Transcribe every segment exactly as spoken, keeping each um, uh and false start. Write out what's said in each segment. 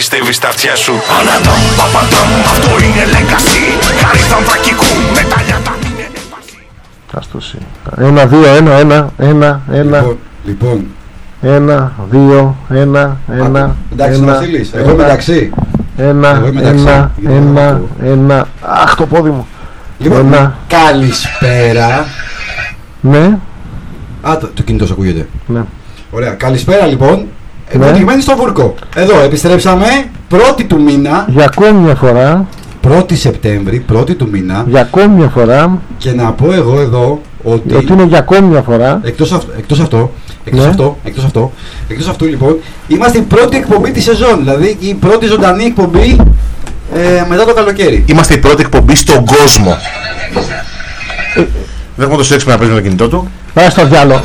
πιστεύεις τα αυτιά σου. Ανατάμ, παπαντάμ, αυτό είναι legacy. Χάρη θαμβρακικού, μετάλλια τα μην είναι επαρχή. Άστοση. Ένα, δύο, ένα, ένα, ένα, ένα. Λοιπόν, λοιπόν. Ένα, δύο, ένα, ένα. Α, εντάξει, ένα, Βασίλης, εγώ ένα, μεταξύ. Ένα, εγώ μεταξύ. ένα, ένα, ένα, ένα. Αχ, το πόδι μου. Λοιπόν, ένα. Καλησπέρα. Ναι. Α, το, το κινητό σου ακούγεται. Ναι. Ωραία, καλησπέρα λοιπόν. Ναι. Υποτιγμένοι στο Βούρκο. Εδώ, επιστρέψαμε πρώτη του μήνα. Για ακόμη μια φορά. πρώτη Σεπτέμβρη, πρώτη του μήνα. Για ακόμη μια φορά. Και να πω εγώ εδώ ότι. Ότι είναι για ακόμη μια φορά. Εκτός αυτό, εκτός αυτό, εκτός Ναι. αυτό, εκτός αυτό, εκτός αυτού λοιπόν, είμαστε η πρώτη εκπομπή της σεζόν. Δηλαδή η πρώτη ζωντανή εκπομπή ε, μετά το καλοκαίρι. Είμαστε η πρώτη εκπομπή στον κόσμο. Ε, δεν έχουμε το σεξ να παίζει με το κινητό του. Πάει στο διάλογο.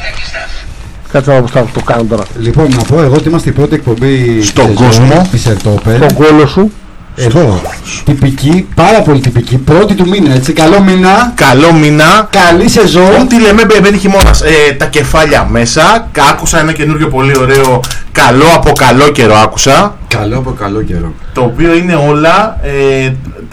Κάτσε να δω πώς θα το κάνω τώρα. Λοιπόν, να πω εγώ ότι είμαστε η πρώτη εκπομπή στον της κόσμο της Ερτόπεν. Τον κόλο σου. Εδώ, τυπική, πάρα πολύ τυπική, πρώτη του μήνα, έτσι, καλό μήνα. Καλό μήνα. Καλή σεζόν. Ό,τι λέμε μπαίνει χειμώνας. Ε, τα κεφάλια μέσα. Άκουσα ένα καινούργιο πολύ ωραίο καλό από καλό καιρό άκουσα. Καλό από καλό καιρό. Το οποίο είναι όλα ε,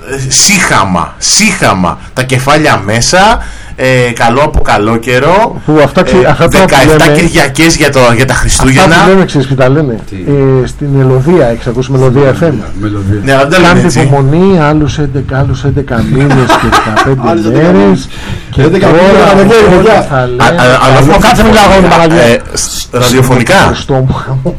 σύχαμα. Σύχαμα. Τα κεφάλια μέσα. Ε, καλό από καλό καιρό. Που αυτά, ξε, ε, αυτά δεκαεπτά Κυριακές για, το, για τα Χριστούγεννα. Αυτά που λένε, ξέρεις τι τα λένε. Ε, στην Μελωδία, έχεις ακούσει Μελωδία εφ εμ. Ναι, αλλά δεν τα λένε Κάντε έτσι. υπομονή άλλους έντεκα, άλλους έντεκα μήνες και δεκαπέντε μέρες. Και έντεκα τώρα μήνες, καλοκαίρι, παιδιά. θα Α, α, αλλά λένε. Κάτσε μην λαγώνει Παναγία. ε, σ- Ραδιοφωνικά. Στο μου.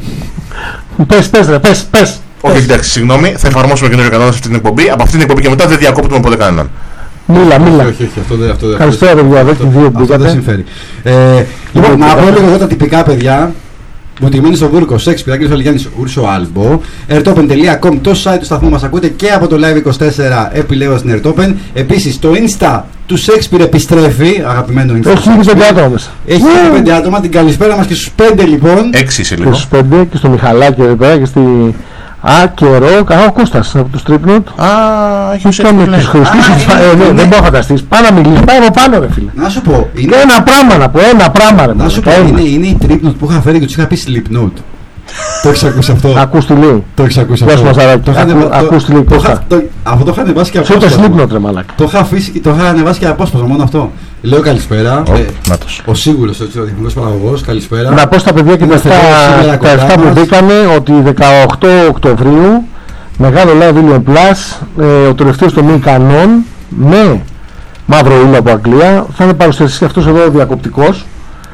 Πες, πες ρε, πες, πες. Όχι, εντάξει, συγγνώμη, θα εφαρμόσουμε καινούριο κανόνα σε αυτή την εκπομπή. Από αυτή την εκπομπή και μετά δεν διακόπτουμε ποτέ κανέναν. Μίλα, μίλα. Όχι, όχι, αυτό δεν αυτό δεν- Καλησπέρα παιδιά, εδώ και δύο αυτό δεν μπήκατε. συμφέρει. Ε, λοιπόν, να πω λίγο εδώ τα τυπικά παιδιά. Μοτιμένοι στο Βούρκο, Σεξ, Πυράκης Βαλιγιάννης, Ούρσο Άλμπο, ερτόπεν τελεία κομ, το site του σταθμού μας ακούτε και από το Live είκοσι τέσσερα επιλέγω στην Ερτόπεν. Επίσης το Insta του Shakespeare επιστρέφει, αγαπημένο Insta. Έχει ήδη πέντε άτομα μέσα. Έχει ήδη πέντε άτομα, την καλησπέρα μας και στους πέντε λοιπόν. Έξι είσαι Και λίγο. στους πέντε και στο Μιχαλάκι εδώ πέρα και στη... Α, καιρό, καλά ο Κώστας από τους Tripnot. Α, έχει Τους κάνουμε τους Χριστούς, ε, ναι, δεν μπορώ να φανταστείς. Πάμε να μιλήσεις, πάμε από πάνω ρε φίλε. Να σου πω, Και είναι, ένα πράγμα να πω, ένα πράγμα ρε. να σου πω, μαλάκα, ένα. είναι, είναι η Tripnot που είχα φέρει και τους είχα πει Slipknot. Το έχεις ακούσει αυτό? Ακούς τι λέει. Το έχεις ακούσει Γεια αυτό? σου, Μαζαράκη. Το είχα Ακού- ανεβα- το- ακούς τι λέει, το Κώστα. είχα- το- Αυτό το είχα ανεβάσει και Σε το απόσπασμα. Slipknot ρε μαλάκα. Το είχα αφήσει και το είχα ανεβάσει και απόσπασμα, μόνο αυτό. Λέω καλησπέρα. Ω, Ε, νάτος. Ο Σίγουρος, ο ραδιοφωνικός παραγωγός, καλησπέρα. Να πω στα παιδιά και τα Είμαστε εδώ σήμερα εφτά- τα κοντά εφτά που μας. μπήκανε ότι δεκαοκτώ Οκτωβρίου μεγάλο live Ilion Plus, ε, ο τελευταίος των μη κανόν με μαύρο ήλιο από Αγγλία. Θα είναι παρουσιαστής αυτός εδώ ο διακοπτικός.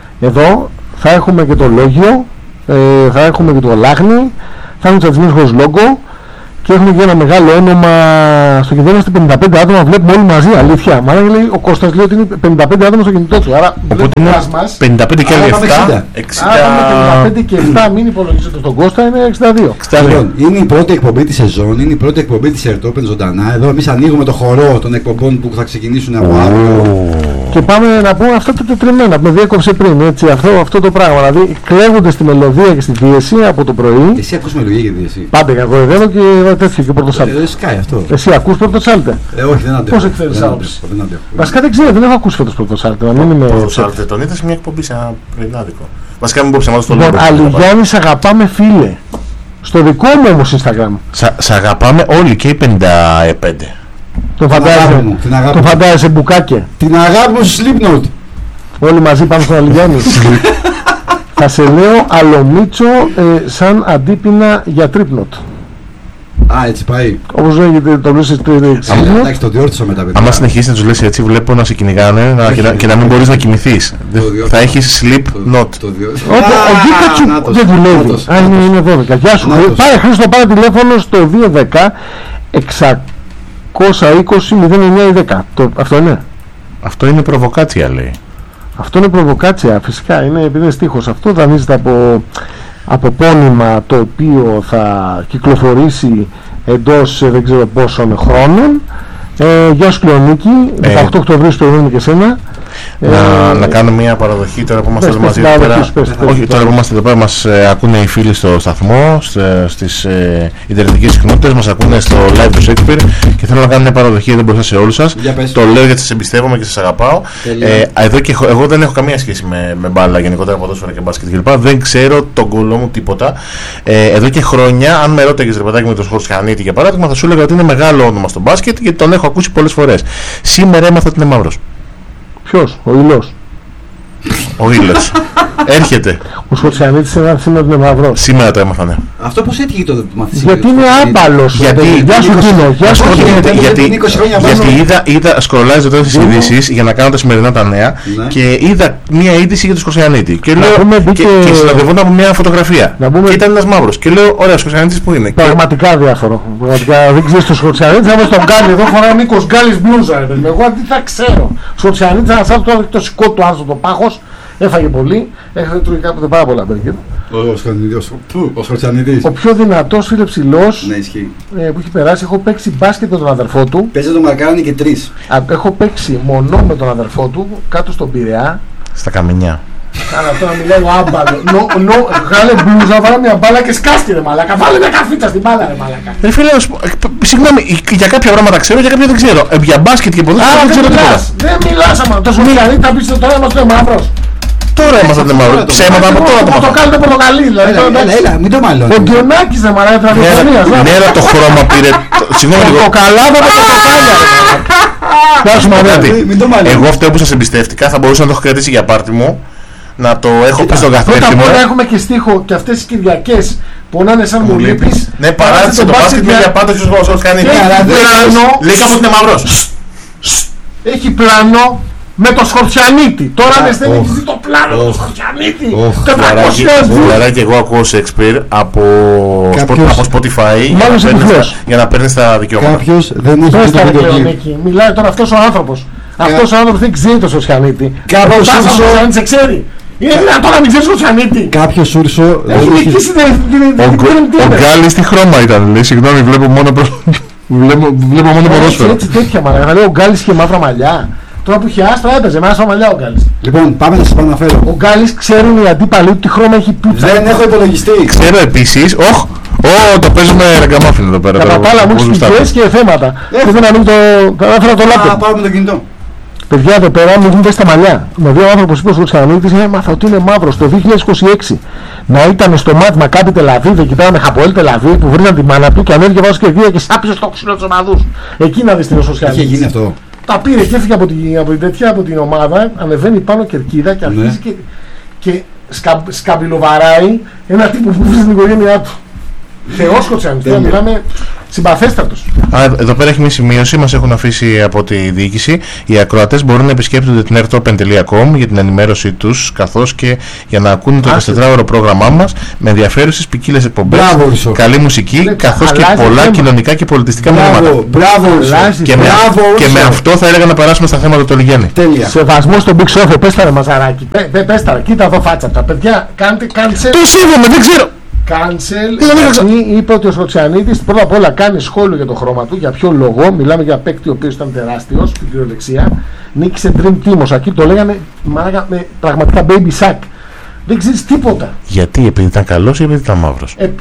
Εδώ θα έχουμε και το λόγιο, ε, θα έχουμε και το λάγνη, θα έχουμε τσατισμένους χωρίς λόγκο και έχουμε και ένα μεγάλο όνομα στο κινητό. Είμαστε πενήντα πέντε άτομα, βλέπουμε όλοι μαζί, αλήθεια. Μάλλον λέει, ο Κώστας λέει ότι είναι πενήντα πέντε άτομα στο κινητό του, άρα Οπότε είναι μας. πενήντα πέντε και Άρα άλλοι πάμε επτά. εξήντα. Άρα εξήντα. πάμε πενήντα πέντε και επτά, μην υπολογίζετε στον Κώστα, είναι εξήντα δύο. Λοιπόν, είναι η πρώτη εκπομπή της σεζόν, είναι η πρώτη εκπομπή της Ερτόπεν ζωντανά. Εδώ εμείς ανοίγουμε το χορό των εκπομπών που θα ξεκινήσουν από αύριο. Και πάμε να πούμε αυτά τα τετριμμένα που με διέκοψε πριν, έτσι, αυτό, αυτό το πράγμα. Δηλαδή κλαίγονται στη μελωδία και στη πίεση από το πρωί. Εσύ ακούς μελωδία γιατί εσύ. Πάντα κακοεδεύω και τέτοιο και πρωτοσάλτε. Ε, σκάει αυτό. Εσύ ακούς πρωτοσάλτε. Ε, όχι, δεν αντέχω. Πώς εκφέρεις Δεν άποψη? αντέχω, δεν αντέχω. Βασικά δεν ξέρω, δεν έχω ακούσει φέτος πρωτοσάλτε. Να μην είμαι ψεύτης. Πρωτοσάλτε, τον είδα σε μια εκπομπή σε ένα πρωινάδικο. Βασικά μην πω ψέματα στο Λοιπόν, λόγο. Αλιγιάννη, σ' αγαπάμε φίλε. Στο δικό μου όμως Instagram. Σ' αγαπάμε όλοι και οι πενήντα πέντε. Το Την αγάπη φαντάζεσαι, μου, την αγάπη το μου. φαντάζεσαι μπουκάκια. Την αγάπη μου στο Slipknot. Όλοι μαζί πάμε στον Αλιγιάννη. Θα σε λέω αλομίτσο ε, σαν αντίπεινα για Tripnot. Α, έτσι πάει. Όπως λέγεται το λέω στις Tripnot. Εντάξει, το διόρθωσα μετά. παιδιά. Άμα συνεχίσεις να τους λες έτσι, βλέπω να σε κυνηγάνε να- και να- και να μην μπορείς να κοιμηθείς. Δεν- διόρθωσα. Θα έχεις sleep Το- not. το διόρθωσα. Οπότε ο Α, Γκίκατσου νάτος, δεν δουλεύει. νάτος, Α, είναι, νάτος. είναι δώδεκα. Γεια σου. Νάτος. Πάρε Χρήστο, πάρε τηλέφωνο στο δύο δέκα εξακόσια είκοσι μηδέν εννιά δέκα. Το, αυτό είναι. Αυτό είναι προβοκάτσια λέει. Αυτό είναι προβοκάτσια, φυσικά. Είναι επειδή είναι στίχος. Αυτό δανείζεται από, από πόνημα το οποίο θα κυκλοφορήσει εντός ε, δεν ξέρω πόσων χρόνων. Ε, γεια σου Κλεονίκη, δεκαοκτώ Οκτωβρίου σου περιμένουμε και εσένα. Να, Ε, να κάνω μια παραδοχή τώρα που είμαστε πες, εδώ μαζί πες, εδώ πέρα. πες, πες, πες, Όχι, πες. τώρα που είμαστε εδώ πέρα μας ε, ακούνε οι φίλοι στο σταθμό, στε, στις ε, ιντερνετικές συχνότητες, μας ακούνε στο live του Shakespeare και θέλω να κάνω μια παραδοχή εδώ μπροστά σε όλους σας. Το λέω γιατί σας εμπιστεύομαι και σας αγαπάω. Ε, εδώ και, εγώ δεν έχω καμία σχέση με, με μπάλα γενικότερα, ποδόσφαιρα και μπάσκετ κλπ. Δεν ξέρω τον κολό μου τίποτα. Ε, εδώ και χρόνια, αν με ρώταγες ρε παιδάκι με τον Σχορτσιανίτη για παράδειγμα, θα σου έλεγα ότι είναι μεγάλο όνομα στο μπάσκετ γιατί τον έχω ακούσει πολλές φορές. Σήμερα έμαθα ότι είναι μαύρος. Ποιος, ο Ήλος. Ο Ήλος. Έρχεται. Ο Σχορτσιανίτης είναι σήμερα είναι μαυρός. Σήμερα το έμαθα, ναι. Αυτό πώς έτυχε το μαθησί. Γιατί είναι άμπαλος. Γιατί- Γεια σου Τίνο, γεια σου Όχι, Τίνο. γιατί, γιατί γιατί, είναι είκοσι χρόνια γιατί πάνω. είδα, είδα σκρολάζω τώρα στις Δήμο. ειδήσεις για να κάνω τα σημερινά τα νέα Ναι. και είδα μια είδηση για τον Σκορτσιανίτη και, Να λέω, πούμε, και, μπήκε- και συνοδευόταν από μια φωτογραφία Να πούμε- και ήταν ένας μαύρος και λέω ωραία, ο Σκορτσιανίτης που είναι. Και- Πραγματικά διάφορο. Πραγματικά δεν ξέρεις το Σχορτσιανίτη. Θα είμαι στον Γκάλι εδώ. Φοράει ο Νίκος Γκάλης μπλούζα. Ρε παιδί μου. Εγώ τι θα ξέρω. Σχορτσιανίτη, ένα άνθρωπο τώρα το σηκώ του άρθρο το πάχος. Έφαγε πολύ. Έχασε τρώει κάποτε πάρα πολλά μπέργκερ. Ο Σχορτσιανίδης. Ο Σχορτσιανίδης. Ο πιο δυνατός φίλε ψηλός Ναι, ισχύει. ε, που έχει περάσει. Έχω παίξει μπάσκετ με τον αδερφό του. Παίζει το μαρκάρανε και τρεις. Α, έχω παίξει μονό με τον αδερφό του κάτω στον Πειραιά. Στα καμενιά. Άρα τώρα μιλάει ο άμπαλο. Νο, νο, βγάλε μπλούζα, βάλε μια μπάλα και σκάστη ρε μαλάκα. Βάλε μια καφίτσα στην μπάλα ρε μαλάκα. Ρε φίλε, να σου πω, ε, π- συγγνώμη, για κάποια πράγματα ξέρω, για κάποια δεν ξέρω. Ε, για μπάσκετ και ποδόσφαιρο Άρα δεν δεν ξέρω τίποτα. μιλάς. Δεν μιλάς άμα. Το Σχορτσιανίτη θα πεις τώρα είμαστε μαύρος. Τώρα έμαθα ότι είναι μαύρο. Ψέματα από τώρα το Το μάθα. κάνει το πορτοκαλί δηλαδή. Έλα, Τώρα, έλα, εντάξει. έλα, μην το μάλλον. Ο Γκιονάκης ρε μαλάκα τραγουδωνίας. Ναι, ρε, το χρώμα πήρε. το- Συγγνώμη λίγο. Το καλά με το πορτοκάλια. Γεια σου μαλάκα. Κάτι. Μην το μάλλον. Εγώ αυτό που σας εμπιστεύτηκα θα μπορούσα να το έχω κρατήσει για πάρτι μου. Να το έχω πει στον Πρώτα καθρέφτη απ' μου. όλα έχουμε και στίχο και αυτές τις Κυριακές που να είναι σαν μου λείπεις. Ναι, παράτησε το μπάσκετ με για πάντα στους Γοσός κάνει. Έχει πλάνο. Λέει κάπου ότι είναι μαυρός. Έχει πλάνο με το Σχορτσιανίτη. Τώρα Α, δεν στέλνει οχ. έχεις δει το πλάνο του Οχ. Σχορτσιανίτη. Οχ. Φιλαράκι, τετρακόσια βου. φιλαράκι, εγώ ακούω Shakespeare από, Κάποιος- από Spotify για Μάλλον να, είσαι παίρνεις τυφλός. τα, για να παίρνεις τα δικαιώματα. Κάποιος δεν έχει Πες δει τα το ρε βίντεο κλιπ. Κλεονίκη. Μιλάει τώρα αυτός ο άνθρωπος. Αυτός ο άνθρωπος δεν ξέρει το Σχορτσιανίτη. Κάποιος Ρωτάς αν ο ήρθε- Σχορτσιανίτης σε ξέρει. Είναι δυνατόν να μην ξέρεις Σχορτσιανίτη. Κάποιος Ούρσο Έχει δεν έχει. νικήσει την Ο, την Γκ- ο Dream Team. Γκάλης τι χρώμα ήταν, λέει, συγγνώμη, βλέπω μόνο, προ... βλέπω, βλέπω μόνο Έτσι, ποδόσφαιρο. έτσι τέτοια μαλάκα. Θα λέει ο Γκάλης είχε μαύρα μαλλιά. Τώρα που είχε άστρα έπαιζε με άστρα μαλλιά ο Γκάλης. Λοιπόν, πάμε να σας παραφέρω. Ο Γκάλης ξέρουν οι αντίπαλοι του τι χρώμα έχει πίτσα. Δεν έχω υπολογιστή. Ξέρω επίσης, όχ, ω, το παίζουμε ραγκαμάφιν εδώ πέρα. Τα τώρα, παπάλα μου όπως έχει γουστάρω. πηγές και θέματα. Έχω. Και δεν ανοίγει το... Θα έφερα το Α, λάπτοπ. πάω με το κινητό. Παιδιά εδώ πέρα μου βγουν στα μαλλιά. Δηλαδή ο άνθρωπος είπε ο Σχορτσιανίτης έμαθα ότι είναι μαύρος το δύο χιλιάδες είκοσι έξι. Να ήταν στο μάτι Μακάμπι Τελαβίβ, εκεί πέρα με Χαποέλ Τελαβίβ που βρίζαν τη μάνα του και ανέβηκε βάζω και δύο και σάπισε στο ξύλο τους ομαδούς. Εκεί να δεις την ο Είχε Σχορτσιανίτης. γίνει αυτό. Τα πήρε και έφυγε από την, από την τέτοια από την ομάδα, ανεβαίνει πάνω κερκίδα και αρχίζει Ναι. και, και σκα, σκαμπιλοβαράει ένα τύπο που βρίζει την οικογένειά του. Θεός Σχορτσιανίτης, Τέλεια. μιλάμε συμπαθέστατος. Α, εδώ πέρα έχει μια σημείωση, μας έχουν αφήσει από τη διοίκηση. Οι ακροατές μπορούν να επισκέπτονται την airtopen τελεία com για την ενημέρωσή τους, καθώς και για να ακούνε το Άσε. εικοσιτετράωρο πρόγραμμά μας με ενδιαφέρουσες ποικίλες εκπομπές, Μπράβο, Ρουσό. καλή μουσική, Βλέπει, καθώς και αλλάζει πολλά θέμα. κοινωνικά και πολιτιστικά μηνύματα. Μπράβο, μπράβο Ούρσο. Αλλάζει. Και με, Μπράβο, και με Ούρσο. αυτό θα έλεγα να περάσουμε στα θέματα του Λιγέννη. Τέλεια. Σεβασμό στον Big Sofo, πες τα ρε μαζαράκι. Πε, πε, πες τα ρε, κοίτα εδώ φάτσα τα παιδιά, κάντε cancel. Το σέβομαι, δεν ξέρω. Cancel, Δεν το ξέρω. γιατί είπε ότι ο Σχορτσιανίτης πρώτα απ' όλα κάνει σχόλιο για το χρώμα του. Για ποιο λόγο, μιλάμε για παίκτη ο οποίος ήταν τεράστιος στην κυριολεξία. Νίκησε Dream Team, ως εκεί το λέγανε μαλάκα, με πραγματικά baby sack. Δεν ξέρεις τίποτα. Γιατί, επειδή ήταν καλός ή επειδή ήταν μαύρος. Ε,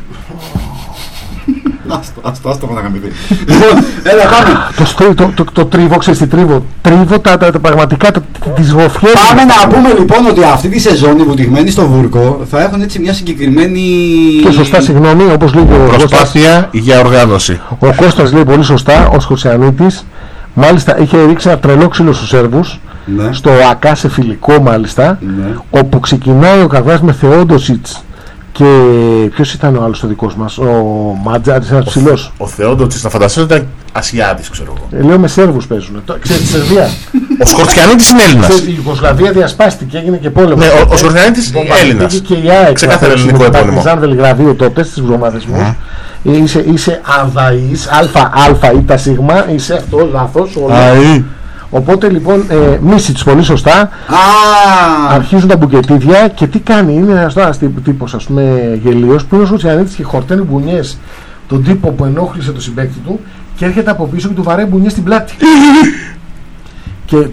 Άστο, άστο, άστο να κάνετε. Λοιπόν, έλα πάμε. το, στρί- το, το, το τρίβω, ξέρεις τι τρίβω. Τρίβω τα, τα, τα πραγματικά τα, τις γοφιές. Πάμε να πούμε λοιπόν ότι αυτή τη σεζόν οι βουτυγμένοι στο Βούρκο θα έχουν έτσι μια συγκεκριμένη. Και σωστά, συγγνώμη, όπως λέει και ο Κώστας. Προσπάθεια για οργάνωση. Ο Κώστας λέει πολύ σωστά, ο Σχορτσιανίτης μάλιστα είχε ρίξει ένα τρελό ξύλο στους Σέρβους, Ναι. στο ΑΚΑ σε φιλικό μάλιστα, Ναι. όπου ξεκινάει ο καβγάς με Θεόντοσιτς και ποιος ήταν ο άλλος ο δικός μας, ο Ματζάρης, ένας ψηλός. Ο Θεόντοτσης, να φανταστώ ότι ήταν Ασιάτης, ξέρω εγώ. Ε, λέω με Σέρβους παίζουν. Το- Ξέρεις τη Σερβία. Ο Σκορτσιανίτης είναι Έλληνας. Ξέρεις, η Ιουγκοσλαβία διασπάστηκε, έγινε και πόλεμος. Ναι, ο- ο Τότε. Σκορτσιανίτης είναι Βομβαρδίστηκε Έλληνας. Και η ΑΕΚ. Ξεκάθαρα θα ελληνικό παίξει με τον επώνυμο. Παρτιζάν Βελιγραδίου τότε στις βρωμαδισμούς. Ε, Είσαι, είσαι αδαής, αλφα, αλφα ή τα σίγμα, είσαι αυτό, λάθος, όλα. Αΐ. Οπότε λοιπόν, ε, Μίσιτς πολύ σωστά, Α, αρχίζουν τα μπουκετίδια και τι κάνει, είναι ένας ένας τύπ- τύπος ας πούμε γελίος που είναι ο Σχορτσιανίτης και χορταίνει μπουνιές τον τύπο που ενόχλησε το συμπαίκτη του και έρχεται από πίσω και του βαράει μπουνιές στην πλάτη. Και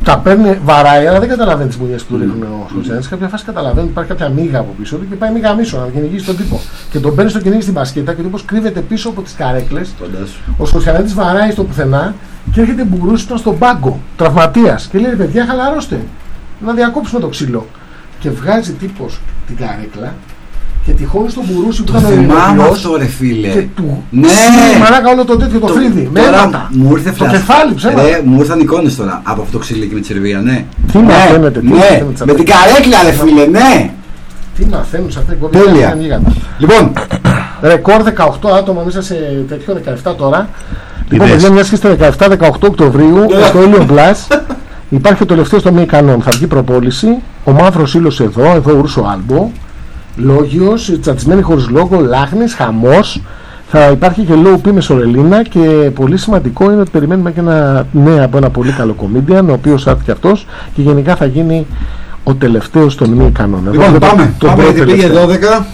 Τα παίρνει, βαράει, αλλά δεν καταλαβαίνει τις μουνιές που του ρίχνουν ο Χωσιανής. Σε κάποια φάση καταλαβαίνει ότι υπάρχει κάποια μίγα από πίσω του και πάει μίγα μίσο να κυνηγήσει τον τύπο. Και τον παίρνει στο κυνήγι στην μπασκέτα και ο τύπος κρύβεται πίσω από τις καρέκλες. Ο Χωσιανής βαράει στο πουθενά και έρχεται μπουρούση τον στον πάγκο, τραυματίας. Και λέει: παιδιά, χαλαρώστε. Να διακόψουμε το ξύλο. Και βγάζει τύπος την καρέκλα και τυχόν στον μπουρούσι που το ήταν ο θυμάμαι ειρηνοποιός αυτό ρε φίλε. και του ναι. μαλάκα όλο το τέτοιο το, το φρύδι. Με αίματα. Μου ήρθε το κεφάλι ψέματα. Ρε, μου ήρθαν εικόνες τώρα από αυτό το ξύλι και με τη Σερβία, ναι. Τι ναι, μαθαίνετε, τι ναι. μαθαίνετε. Με την καρέκλα ρε φίλε, ναι. Τι μαθαίνουν σε αυτά τα τέλεια. Λοιπόν, ρεκόρ δεκαοκτώ άτομα μέσα σε τέτοιο δεκαεπτά τώρα. Λοιπόν, παιδιά, μιας και στα δεκαεπτά δεκαοκτώ Οκτωβρίου στο Helium Plus υπάρχει το τελευταίο στο Μη Κανόν. Θα βγει προπόληση. Ο μαύρος ήλιος εδώ, εδώ Ούρσο Άλμπο. Λόγιος, τσατισμένη χωρίς λόγο, λάχνης, χαμός. Θα υπάρχει και low P με Σορελίνα και πολύ σημαντικό είναι ότι περιμένουμε και ένα νέο από ένα πολύ καλό comedian, ο οποίος θα έρθει και αυτός και γενικά θα γίνει ο τελευταίος των Μη Κανόν. Λοιπόν, πάμε, το πάμε γιατί πήγε δώδεκα.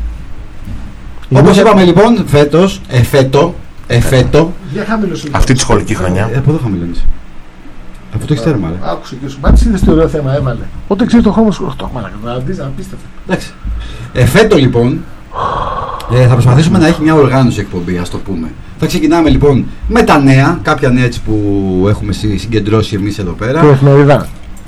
Όπως είπαμε λοιπόν, φέτος, εφέτο, εφέτο, αυτή τη σχολική χρονιά. Ε, από εδώ χαμηλώνεις. Αυτό το έχεις τέρμα, ρε. Άκουσε και σου μπάτσε, είδες τι ωραίο θέμα έβαλε. Όταν ξέρει το χρόνο σου, το μαλάκα, να δεις, απίστευτο. Εντάξει. Εφέτο λοιπόν, ε, θα προσπαθήσουμε να έχει μια οργάνωση εκπομπή, ας το πούμε. Θα ξεκινάμε λοιπόν με τα νέα, κάποια νέα έτσι που έχουμε συγκεντρώσει εμείς εδώ πέρα. Την εφημερίδα.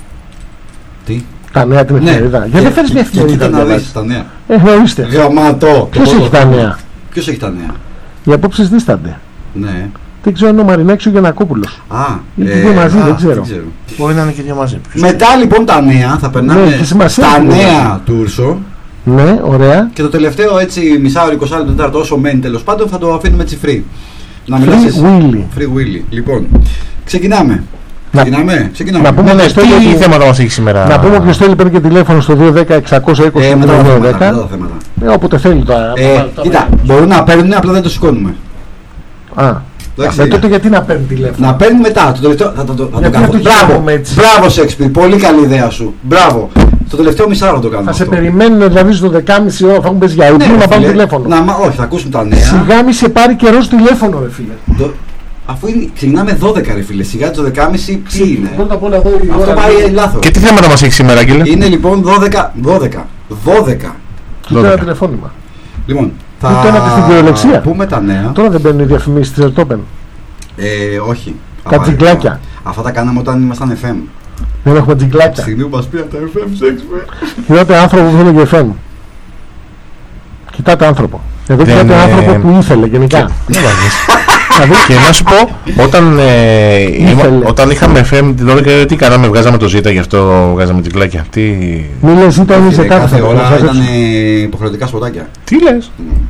Τι? Τα νέα την εφημερίδα. Ναι. Γιατί δεν φέρεις μια εφημερίδα να δεις τα νέα. Ε, γνωρίστε. Γραμματό. Ποιος έχει τα νέα? Ποιος έχει τα νέα? Οι απόψεις δίστανται. Ναι. Δεν ξέρω αν είναι ο Μαρινάκης ο Γιαννακόπουλος. Α, ή ε, δύο μαζί, α, δεν, ξέρω. δεν ξέρω. Μπορεί να είναι και δύο μαζί. Μετά λοιπόν τα νέα, θα περνάμε ναι, στα νέα του Ούρσο. Ναι, ωραία. Και το τελευταίο έτσι μισάωρο, εικοσάωρο, τετάρτο όσο μένει τέλος πάντων θα το αφήνουμε έτσι free. Να free Willy. Free Willy. Λοιπόν, ξεκινάμε. Να, ξεκινάμε. ξεκινάμε. Να πούμε ναι, τι ότι... θέματα μας έχει σήμερα. Να πούμε ποιος θέλει παίρνει και τηλέφωνο στο δύο ένα μηδέν εξακόσια είκοσι ε, μετά τα δέκα. Ε, όποτε θέλει τώρα. Ε, κοίτα, μπορούν να παίρνουν, απλά δεν το σηκώνουμε. Α. Με τότε γιατί να παίρνει τηλέφωνο? Να παίρνει μετά. Το τελευταίο, θα το, θα το κάνω. Μπράβο, μπράβο Σέξπιρ, πολύ καλή ιδέα σου. Μπράβο. Το τελευταίο μισάωρο το κάνουμε. Θα σε περιμένουν δηλαδή στο δεκάμιση ώρα, θα έχουν πέσει για ύπνο ναι, να πάρουν τηλέφωνο. Να, μα, όχι, θα ακούσουν τα νέα. Σιγά μη σε πάρει καιρό τηλέφωνο, ρε φίλε. Το, αφού είναι, ξεκινάμε δώδεκα, ρε φίλε. Σιγά το δεκάμιση τι είναι. Πρώτα απ' όλα εδώ η αυτό πάει λάθος. Και τι θέματα μας έχει σήμερα, Άγγελε? Είναι λοιπόν δώδεκα. δώδεκα. δώδεκα. Κοίτα ένα τηλεφώνημα. Λοιπόν, θα στην κυριολεξία. Πούμε τα νέα. Τώρα δεν μπαίνουν οι διαφημίσεις της Ερτόπεν. Ε, όχι. Τα τζιγκλάκια. Αυτά τα κάναμε όταν ήμασταν εφ εμ. Δεν έχουμε τζιγκλάκια. Στιγμή που μας πήραν τα εφ εμ Σέξπιρ. Κοιτάτε άνθρωπο που θέλει και εφ εμ. Κοιτάτε άνθρωπο. Εδώ κοιτάτε άνθρωπο που ήθελε γενικά. Και να σου πω, όταν, ε, είμα, όταν είχαμε εφ εμ την ώρα και τι κάναμε, βγάζαμε το ζήτα, γι' αυτό βγάζαμε τζιγκλάκια. Τι... Μη λες ζήτα είναι σε κάθε ώρα, ήταν υποχρεωτικά σποτάκια. Τι λες?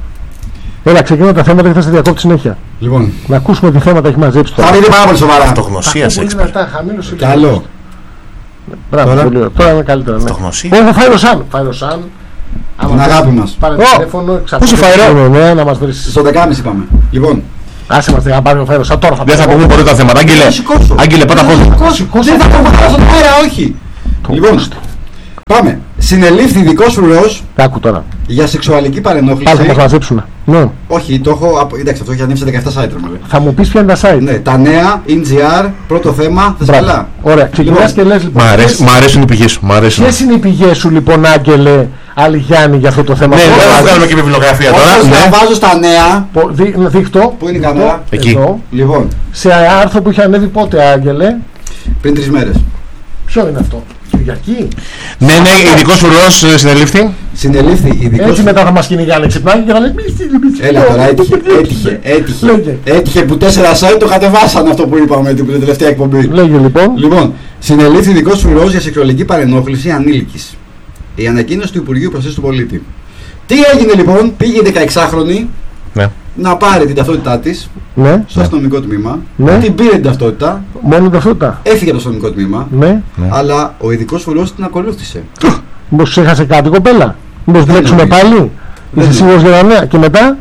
Έλα, ξεκινά τα θέματα και θα σε διακόπτω συνέχεια. Λοιπόν, να ακούσουμε τι θέματα έχει μαζέψει τώρα. Θα είναι πάρα πολύ σοβαρά. Αυτογνωσία Σέξπιρ. Καλό. Μπράβο, τώρα. Τώρα είναι καλύτερα. Ναι. Αυτογνωσία. Όχι, Φαϊροσάν. Φαϊροσάν. Την αγάπη μας. Πάρε τηλέφωνο, Πόσο Φαϊρό? Ναι, να μας βρεις. Στο δεκάμιση πάμε. Λοιπόν. Άσε μας να πάρει ο Φαϊροσάν τώρα. Δεν θα πούμε ποτέ τα θέματα. Άγγελε, Άγγελε, πάτα πόδι. Δεν θα πούμε ποτέ στον αέρα, όχι. Λοιπόν, πάμε. Συνελήφθη ειδικός φρουρός. Άκου τώρα. Για σεξουαλική παρενόχληση. Πάλι θα μας μαζέψουνε. Ναι. Όχι, το έχω. Εντάξει, αυτό έχει ανέβει σε δεκαεπτά site. Θα μου πεις ποια είναι τα site. Ναι, τα νέα, InGR, πρώτο θέμα, θες καλά. Ωραία, ξεκινάς και λες λοιπόν. Μ' αρέσουν οι πηγές σου. Ποιες είναι οι πηγές σου λοιπόν, Άγγελε Αλιγιάννη, για αυτό το θέμα? Ναι, δεν θα βγάλουμε και βιβλιογραφία τώρα. Ναι, βάζω στα νέα. Δείχτω. Πού είναι η κάμερα? Εκεί. Λοιπόν. Σε άρθρο που είχε ανέβει πότε, Άγγελε? Πριν τρεις μέρες. Ποιο είναι αυτό? Κυριακή. Ναι, ναι, ειδικός φρουρός συνελήφθη. Συνελήφθη ειδικός. Έτσι μετά θα μας κυνηγάνε ξυπνάκι και θα λέει. Έλα τώρα, έτυχε, έτυχε, έτυχε. Έτυχε που τέσσερα site το κατεβάσαν αυτό που είπαμε την τελευταία εκπομπή. Λέγε λοιπόν. Λοιπόν, συνελήφθη ειδικός φρουρός για σεξουαλική παρενόχληση ανήλικης. Η ανακοίνωση του Υπουργείου Προστασίας του Πολίτη. Τι έγινε λοιπόν? Πήγε η δεκαεξάχρονη ναι. να πάρει την ταυτότητά της ναι. στο αστυνομικό τμήμα. Ναι. Την πήρε την ταυτότητα. Μόνο ταυτότητα. Έφυγε το αστυνομικό τμήμα. Ναι. Αλλά ο ειδικός φρουρός την ακολούθησε. Μήπως ξέχασε κάτι κοπέλα? Μήπως βλέξουμε πάλι? Είσαι σίγουρος για τα νέα? Και μετά?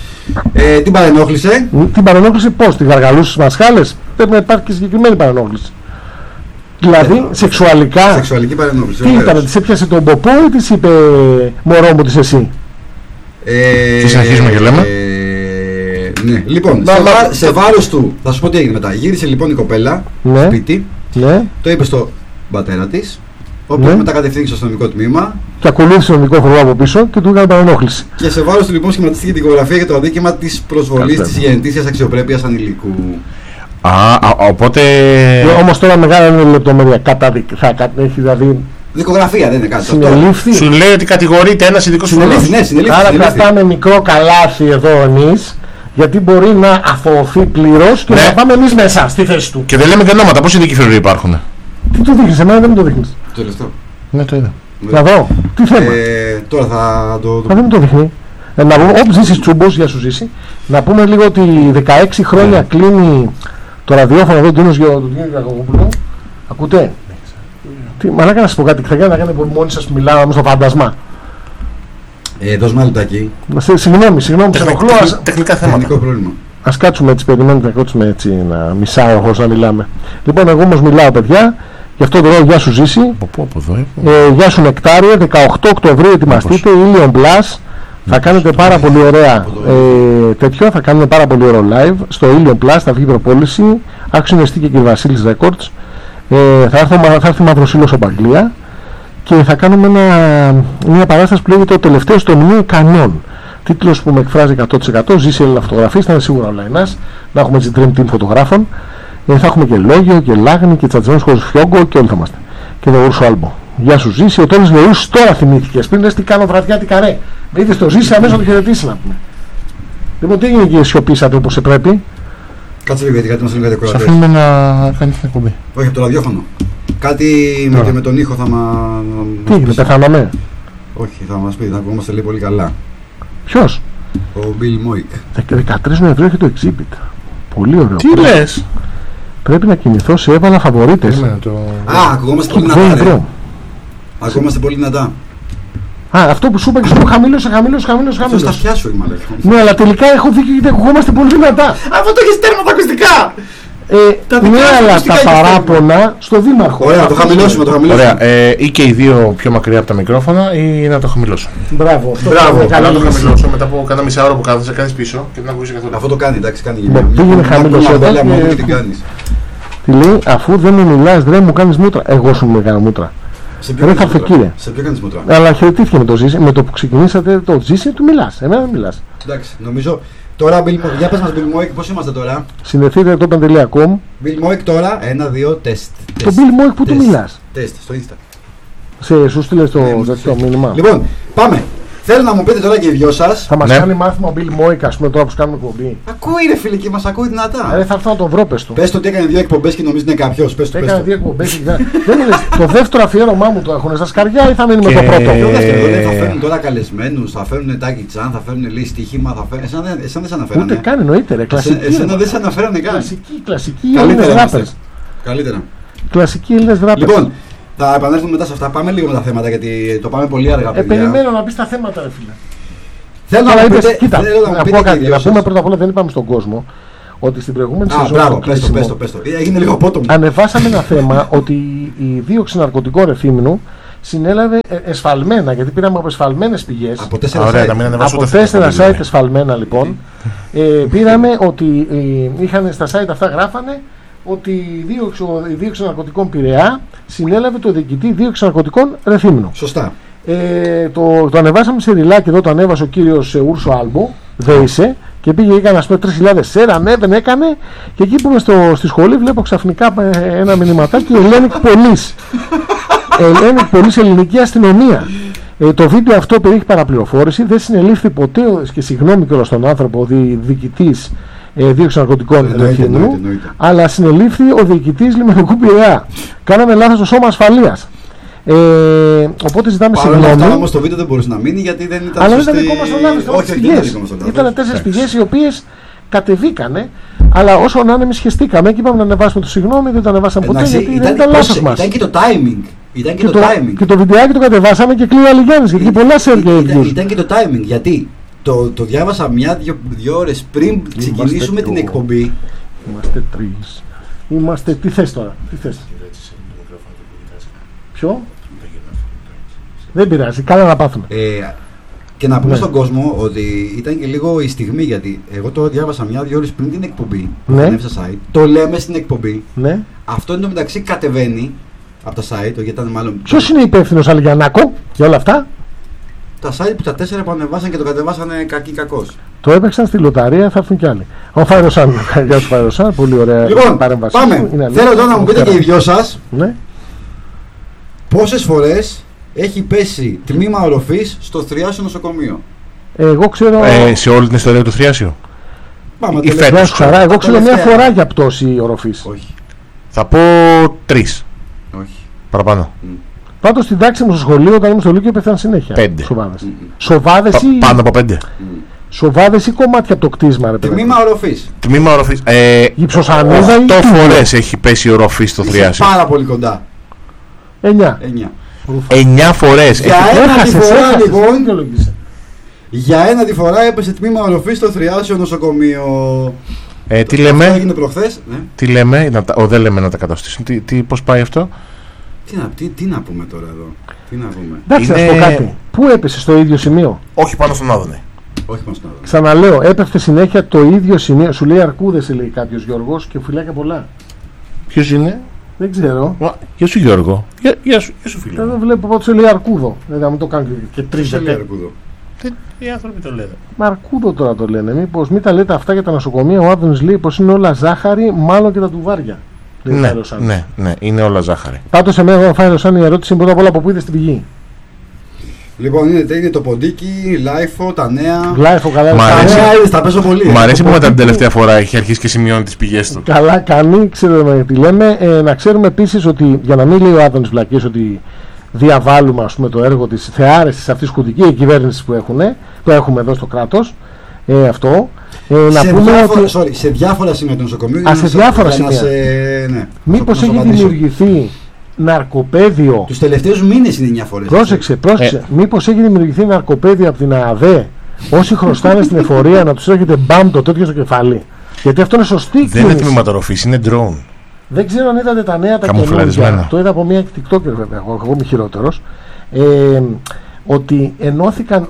Ε, την παρενόχλησε. Την παρενόχλησε πώς? Την γαργαλούσε στις μασχάλες? Πρέπει να υπάρχει και συγκεκριμένη παρενόχληση. Δηλαδή, ε, σεξουαλικά. Σεξουαλική παρενόχληση. Τι ήταν, της έπιασε τον ποπό ή της είπε μωρό μου της εσύ? Ε, τι συνεχίζουμε και λέμε. Ε, ναι. Λοιπόν, σε, βά, σε βάρος του, θα σου πω τι έγινε μετά. Γύρισε λοιπόν η κοπέλα ναι. σπίτι Ναι. Το είπε στο πατέρα της, ο οποίος Ναι. μετακατευθύνει στο αστυνομικό τμήμα. Και ακολούθησε τον δικό χρόνο από πίσω και του έκανε παρενόχληση. Και σε βάρος του λοιπόν σχηματίστηκε την δικογραφία για το αδίκημα της προσβολής Καλώς. της γενετήσιας αξιοπρέπειας ανηλίκου. Α, α, οπότε. Όμως τώρα μεγάλα είναι λεπτομέρεια. Καταδικ... Θα κα- έχει δηλαδή Δικογραφία δεν είναι κάτι. συνελήφθη. Σου λέει ότι κατηγορείται ένας ειδικός Συνελήφθη, φορέας. ναι, συνελήφθη. Άρα συνελήφθη. κρατάμε μικρό καλάθι εδώ εμείς, γιατί μπορεί να αθωωωθεί πλήρως και Ναι. να πάμε εμείς μέσα στη θέση του. Και δεν λέμε και ονόματα. Πόσοι δικηγόροι υπάρχουν. Τι το δείχνεις, εμένα δεν μου το δείχνεις. Το τελευταίο. Ναι, το είδα. Να δω, τι θέμα. Ε, τώρα θα το. Μα δεν μου το δείχνει. Ε, να πούμε, όπου ζήσεις Τσούμπος, για σου ζήσει, να πούμε λίγο ότι δεκαέξι χρόνια κλείνει το ραδιόφωνο εδώ του Ντίνος Γεωργοπούλου. Ακούτε. Τι, μαλάκα να σας πω κάτι, θα κάνετε να κάνετε μόνοι σας που μιλάμε στο φάντασμα. Ε, δώσ' ένα λεπτάκι. Σε- Συγγνώμη, συγγνώμη, σε ενοχλώ. Ας, Τεχνικά Τεχνικό θέματα. πρόβλημα. ας κάτσουμε έτσι, περιμένετε να κάτσουμε έτσι ένα μισάωρο χωρίς να μιλάμε. Λοιπόν, εγώ όμως μιλάω, παιδιά, γι' αυτό τώρα γεια σου ζήσει. Από πού, από εδώ. ε? Ε, γεια σου Νεκτάριε, δεκαοκτώ Οκτωβρίου ετοιμαστείτε, Ilion Plus. Θα κάνετε πάρα πολύ ωραία ε, τέτοιο, θα κάνουμε πάρα πολύ ωραίο live στο Ilion Plus, θα βγει προπόληση. Άξιο είναι και η Βασίλης Records. Ε, θα, έρθω, θα έρθει Μαυροσύλλος από Αγγλία και θα κάνουμε ένα, μια παράσταση που λέγεται «Ο τελευταίος των μη ικανών». Τίτλος που με εκφράζει εκατό τοις εκατό, ζήσει Έλληνα φωτογραφής, θα είναι σίγουρα ο Λαϊνάς. Να έχουμε έτσι dream team φωτογράφων. Ε, θα έχουμε και Λόγιο και Λάγνη και Τσατζιμένος χωρίς Φιόγκο και όλοι θα είμαστε. Και το Ούρσο Άλμπο. Γεια σου Ζήση, ο Τόνης Γεωργούς τώρα θυμήθηκες. Πριν λες τι κάνω βραδιά, τι καρέ. Με είδες το Ζήση, αμέσως να το χαιρετήσει να πούμε. Λοιπόν, τι έγινε και σιωπήσατε όπως σε πρέπει. Κάτσε λίγο γιατί κάτι μας λένε κάτι Σε ακροατές. αφήνουμε να κάνεις την εκπομπή. Όχι από το ραδιόφωνο. Κάτι με, Τώρα. και με τον ήχο θα μα. Τι έγινε, πεθάναμε. Όχι, θα μας πει, θα ακουγόμαστε λέει πολύ καλά. Ποιος. Ο Bill Moik. δεκατρείς Νοεμβρίου έχει το exhibit. Πολύ ωραίο. Τι Πρέπει- λες. Πρέπει να κινηθώ σε έβαλα φαβορίτες. Περίμενε το. Α, ακουγόμαστε πολύ Δεν δυνατά. ρε. βρω. Ακουγόμαστε πολύ δυνατά. Α, αυτό που σου είπα και σου είπα χαμήλωσε, χαμήλωσε, χαμήλωσε, Αυτό στα χαμήλωσε. αυτιά σου είμαι, λέει. Ναι, αλλά τελικά έχω δίκιο γιατί ακουγόμαστε πολύ δυνατά. Αυτό το έχεις τέρμα τα ακουστικά! Ε, Τα δικά ναι, σου αλλά ακουστικά τα έχεις παράπονα στο δήμαρχο. Ωραία, το Αυτό χαμηλώσουμε, το χαμηλώσουμε. Ωραία. Ε, ή και οι δύο πιο μακριά από τα μικρόφωνα ή να το χαμηλώσω. είναι. Μπράβο. αυτό Μπράβο, είναι καλά καλή το λύση. χαμηλώσω μετά από κάνα μισά ώρα που κάθεσαι, κάνεις πίσω και δεν ακούσεις καθόλου. Αυτό το κάνει, εντάξει, κάνει Ναι, πήγαινε χαμηλώς εδώ Έλα, και- μου τι κάνεις. Τι λέει, αφού δεν μου μιλάς, ρε μου κάνεις μούτρα. Εγώ σου μου έκανα μούτρα. Σε ποιο Ρε, κάνεις θα μούτρα? φεκύρε. Σε ποιο κάνεις μούτρα. Αλλά χαιρετήθηκε με το Ζήση. Με το που ξεκινήσατε το Ζήση, του μιλάς. Εμένα δεν μιλάς. Εντάξει, νομίζω. Τώρα, Bill Moik, για πες μας Bill Moik, πώς είμαστε τώρα. Συνδεθείτε το open τελεία com. Bill Moik τώρα, ένα, δύο, τεστ. Το Bill Moik που του Τεστ. μιλάς. Τεστ, στο Insta. Σε, σου στείλε το, Ναι, το, το ναι. μήνυμα. Λοιπόν, πάμε. Θέλω να μου πείτε τώρα και οι δυο σας. Θα μας Ναι. κάνει μάθημα ο Bill Moik, ας πούμε, τώρα που σου κάνουμε εκπομπή. Ακούει ρε φίλε και μας ακούει δυνατά. Ε, θα έρθω να τον βρω, πες του. Πες το ότι έκανε δύο εκπομπές και νομίζει είναι κάποιος. Πες το, πες Έκανε το. δύο εκπομπές. δεν δεν είναι. Το δεύτερο αφιέρωμά μου το έχουν στα σκαριά ή θα μείνει με το Και- πρώτο. Ποιο δεύτερο, Ε, δεν θα φέρνουν τώρα καλεσμένους, θα φέρουν Τάκη Τσάν, θα φέρουν λέει στοίχημα, θα φέρουν. Εσένα, δεν- εσένα δεν σε αναφέρανε. Ούτε καν εννοείται, ρε. Εσέ- Κλασική. Εσένα ρε. δεν σε αναφέρανε καν. Κλασική, κλασική Καλύτερα Έλληνες είμαστε. ράπερς. Καλύτερα. Κλασική Έλληνες ράπερς. Λοιπόν, θα επανέλθουμε μετά σε αυτά. Πάμε λίγο με τα θέματα γιατί το πάμε πολύ αργά. Ε, παιδιά. περιμένω να πεις τα θέματα, ρε φίλε. Θέλω να Τώρα μου είπες, πείτε, κοίτα, θέλω να μου να πείτε πω και οι κάτι. δυο Να σας. πούμε πρώτα απ' όλα, δεν είπαμε στον κόσμο ότι στην προηγούμενη Α, σεζόν. μπράβο, στο πες το, κλείσιμο, πες το, πες το. Ε, Έγινε λίγο απότομο. ανεβάσαμε ένα θέμα ότι η δίωξη ναρκωτικών Ρεθύμνου συνέλαβε ε, εσφαλμένα, γιατί πήραμε από εσφαλμένες πηγές. Από τέσσερα Ωραία, site. να μην ανεβάσω Από ούτε τέσσερα θέμα, site εσφαλμένα λοιπόν, ε, πήραμε ότι ε, είχαν στα site αυτά γράφανε ότι η δίωξη, η δίωξη ναρκωτικών Πειραιά συνέλαβε το διοικητή δίωξη ναρκωτικών Ρεθύμνου. Σωστά. Ε, το, το ανεβάσαμε σε ριλάκι εδώ, το ανέβασε ο κύριος ε, Ούρσο Άλμπο, Δέησε, και πήγε, έκανε ας πούμε τρεις χιλιάδες σέρα, ανέβαινε, έκανε, και εκεί που είμαι στο, στη σχολή βλέπω ξαφνικά ε, ένα μηνυματάκι Hellenic Police. Hellenic Police, ελληνική αστυνομία. Ε, το βίντεο αυτό περιέχει παραπληροφόρηση, δεν συνελήφθη ποτέ, και συγγνώμη κιόλας στον άνθρωπο, ο δι, διοικητής ε, δίωξη ναρκωτικών Εννοείται, Ρεθύμνου, εννοείται, εννοείται. αλλά συνελήφθη ο διοικητής λιμενικού Πειραιά. Κάναμε λάθος στο σώμα ασφαλείας. Ε, οπότε ζητάμε Παρ' όλα αυτά συγγνώμη. όμως το βίντεο δεν μπορούσε να μείνει γιατί δεν ήταν Αλλά δεν σωστή... ήταν δικό μας το λάθος, ήταν Όχι, τις όχι, δεν ήταν πηγές. δικό μας το λάθος. Ήταν τέσσερις Εντάξει. πηγές οι οποίες κατεβήκανε, αλλά όσο να είναι εμείς σχεστήκαμε και είπαμε να ανεβάσουμε το συγγνώμη, δεν το ανεβάσαμε ποτέ Εντάξει, γιατί δεν ήταν λάθος πρόσεχε, μας. Ήταν και το timing. Ήταν και, Και το, το, timing. και το βιντεάκι το κατεβάσαμε και κλείνει άλλη Γιάννης, γιατί είχε πολλά share και Ήταν, views. ήταν και το timing. Γιατί το, το διάβασα μια-δυο δύο ώρες πριν ξεκινήσουμε την το- εκπομπή. Είμαστε τρεις. Είμαστε, τι θες τώρα, τι θες. Ποιο? Δεν πειράζει, καλά να πάθουμε. Ε, Και να πούμε Ναι. στον κόσμο ότι ήταν και λίγο η στιγμή, γιατί εγώ το διάβασα μια-δυο ώρες πριν την εκπομπή. Ναι. Που στα site. Το λέμε στην εκπομπή. Ναι. Αυτό εν τω μεταξύ κατεβαίνει από τα site, γιατί ήταν μάλλον. Ποιος είναι υπεύθυνος Αλγιανάκο για όλα αυτά? Τα site που τα τέσσερα που ανεβάσαν και το κατεβάσανε κακή κακός. Το έπαιξαν στη λοταρία, θα έρθουν κι άλλοι. Ο Φάιροσάν, γεια σου Φάιροσάν, πολύ ωραία Λοιπόν, παρέμβαση. πάμε. Είναι Θέλω τώρα να μου πείτε και οι δυο σας Ναι. πόσες φορές έχει πέσει τμήμα οροφής στο θριάσιο νοσοκομείο. Εγώ ξέρω. Ε, σε όλη την ιστορία του Θριάσιου. Πάμε Η τελευταία. φέτος. Γεια σου, Χαρά, εγώ ξέρω μια τελευταία. φορά για πτώση οροφής. Όχι. Θα πω τρεις. Όχι. Παραπάνω. Πάντως στην τάξη μου στο σχολείο, όταν ήμουν στο Λύκειο, πέθαναν συνέχεια. Πέντε. Σοβάδες. Μμμ. Σοβάδες Πα- ή... Πάνω από πέντε. Σοβάδες ή κομμάτια από το κτίσμα, ρε παιδί. Τμήμα οροφής. Τμήμα οροφής. Ε, Γυψοσανίδα ή Οκτώ τούνελ. φορές έχει πέσει η οροφή στο Είσαι Θριάσιο. πάρα πολύ κοντά. Εννιά. Εννιά. Εννιά φορές. Για Έχει- ένα τη Έχασες, φορά έχασες, λοιπόν. δεν δικαιολογείσαι. Για ένα τη φορά έπεσε τμήμα οροφής στο θριάσιο νοσοκομείο. Ε, τι Αυτό λέμε, έγινε προχθές. Ναι. τι λέμε, να τα, ο, δεν λέμε να τα καταστήσουν. Τι, τι, πώς πάει αυτό? Τι, να, τι, τι να πούμε τώρα εδώ. Τι να πούμε. Εντάξει, να σου πω Είναι- κάτι. Πού έπεσε στο ίδιο σημείο? Όχι πάνω στον Άδωνη. Όχι μας να δούμε. Ξαναλέω, έπεφτε συνέχεια το ίδιο σημείο. Σου λέει αρκούδες, λέει κάποιος Γιώργος, και φυλάκια πολλά. Ποιος είναι? Δεν ξέρω. Α, Γεια σου Γιώργο. Γεια, γεια σου, γεια σου φίλε. Εδώ βλέπω πότε σου λέει αρκούδο. Δηλαδή, να μην το κάνω και- και τρεις Ποιος λέει δεκαετίες. αρκούδο. Τι, οι άνθρωποι το λένε. Μα αρκούδο τώρα το λένε. Μήπως μην τα λέτε αυτά για τα νοσοκομεία. Ο Άδωνης λέει πως είναι όλα ζάχαρη, μάλλον και τα τουβάρια. Λέει ο Ναι, Φάιλος Άννης. ναι, ναι, είναι όλα ζάχαρη. Πάντως σε μένα ο Φάιλος Άννης, η ερώτηση είναι πρώτα απ' όλα από πού είδε στην πηγή. Λοιπόν, είναι, είναι το ποντίκι, λάιφο, τα νέα. Λάιφο, καλά. Μ' τα αρέσει. νέα. Τα είδες, τα παίζω πολύ. Μ' αρέσει που μετά την ποντίκι- τελευταία φορά έχει αρχίσει και σημειώνει τις πηγές του. Καλά κάνει, ξέρουμε τι λέμε. Ε, να ξέρουμε επίσης ότι, για να μην λέει ο Άδωνης βλακίες, ότι διαβάλουμε ας πούμε, το έργο της θεάρεσης αυτής της χουντικής κυβέρνησης που έχουν, το έχουμε εδώ στο κράτος. Ε, αυτό. Ε, να σε, πούμε διάφορα, ότι sorry, σε διάφορα σημεία του νοσοκομείου. Α, σε διάφορα σημεία. Ναι, μήπως έχει δημιουργηθεί ναρκοπαίδιο. Τους τελευταίους μήνες είναι εννιά φορές. Πρόσεξε, πρόσεξε. Ε. Μήπως έχει δημιουργηθεί ναρκοπαίδιο από την ΑΔΕ. Όσοι χρωστάνε στην εφορία να τους έρχεται μπαμ το τέτοιο στο κεφάλι. Γιατί αυτό είναι σωστή Δεν είναι κίνηση. τμήματορροφής, είναι drone. Δεν ξέρω αν είδατε τα νέα τα Καμουφλαρισμένα. καινούργια. Το είδα από μια TikToker βέβαια, εγώ, εγώ είμαι χειρότερος. Ε, ότι ενώθηκαν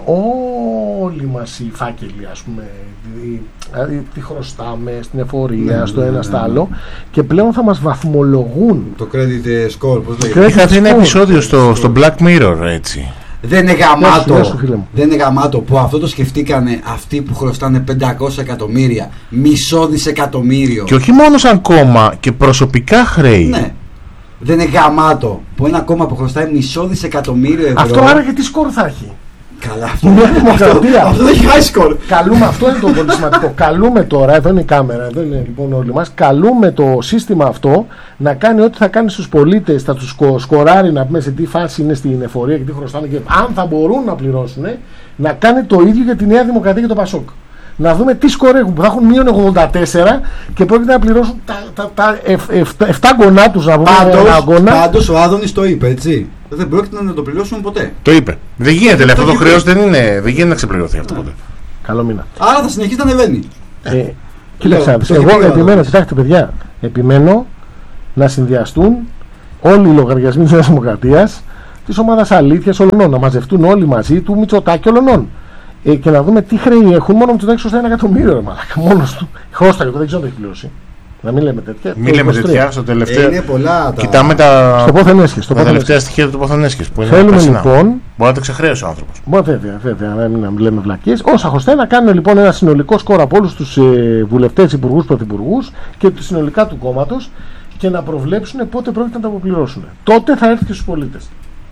όλοι μας οι φάκελοι, ας πούμε, δηλαδή, δηλαδή τι χρωστάμε στην εφορία, Ναι, στο ναι, ένα ναι, στα ναι. άλλο, και πλέον θα μας βαθμολογούν. Το credit score, πώς credit- λέγεται. Είχατε ένα score. επεισόδιο στο, στο Black Mirror, έτσι. Δεν είναι Γεια σου, γαμάτο. γεια σου, φίλε μου. Δεν είναι γαμάτο που αυτό το σκεφτήκανε αυτοί που χρωστάνε πεντακόσια εκατομμύρια. Μισό δισεκατομμύριο. Και όχι μόνο σαν κόμμα και προσωπικά χρέη. Ναι. Δεν είναι γαμάτο που ένα κόμμα που χρωστάει μισό δισεκατομμύριο ευρώ. Αυτό άραγε τι σκορ θα έχει. Καλά, αυτό. Μια δημοκρατία. Αυτό έχει high score. Καλούμε, αυτό είναι το πολύ σημαντικό. Καλούμε τώρα, εδώ είναι η κάμερα, εδώ είναι λοιπόν όλοι μας. Καλούμε το σύστημα αυτό να κάνει ό,τι θα κάνει στους πολίτες, θα τους σκο- σκοράρει να πούμε σε τι φάση είναι στην εφορία και τι χρωστάνε και αν θα μπορούν να πληρώσουν, να κάνει το ίδιο για τη Νέα Δημοκρατία και το Πασόκ. Να δούμε τι σκορ έχουν, που θα έχουν μείον ογδόντα τέσσερα και πρόκειται να πληρώσουν τα, τα, τα εφτά γκονά τους, να πούμε ένα Πάντως, γκονά. πάντως ο Άδωνης το είπε, έτσι. Δεν πρόκειται να το πληρώσουν ποτέ. Το είπε. Δεν γίνεται, λέει, αυτό το είπε. χρέος δεν είναι. Δεν γίνεται να ξεπληρωθεί αυτό ποτέ. Καλό μήνα. Άρα θα συνεχίσει να ανεβαίνει. Ε, κοίταξε να δεις, το έχει εγώ πει ο επιμένω, Άδωνης. κοιτάξτε παιδιά, επιμένω να συνδυαστούν όλοι οι λογαριασμοί της Νέας Δημοκρατίας, της ομάδας Αλήθειας όλων, να μαζευτούν όλοι μαζί του Μητσοτάκη όλων. Ε, και να δούμε τι χρέη έχουν. Μόνο ο Μητσοτάκης χρωστάει ένα εκατομμύριο, ρε μαλάκα. Μόνος του. Χρώστα και το δεν ξέρω αν το έχει πληρώσει. Να μην λέμε τέτοια. Μην Το λέμε είκοσι τρία. τέτοια στο Ε, τελευταίο. είναι πολλά τα. Κοιτάμε τα, Στο πόθεν έσχες. Στο τα πόθεν τελευταία έσχες. στοιχεία του Ποθενέσχης που είναι Θέλουμε περσινά. λοιπόν. Μπορεί να το ξεχρέωσε ο άνθρωπος. Μπορεί, βέβαια, βέβαια, να μην, να μην λέμε βλακίες. Όσα χρωστάει να κάνουν λοιπόν ένα συνολικό σκορ από όλους τους ε, βουλευτές, υπουργούς, πρωθυπουργούς και του συνολικά του κόμματος και να προβλέψουν πότε πρόκειται να τα αποπληρώσουν. Τότε θα έρθει και στους πολίτες.